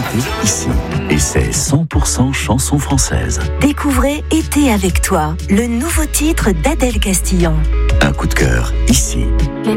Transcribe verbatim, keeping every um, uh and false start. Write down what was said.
l'été ici. Et c'est cent pour cent chanson française. Découvrez Été avec toi, le nouveau titre d'Adèle Castillon. Un coup de cœur ici. Les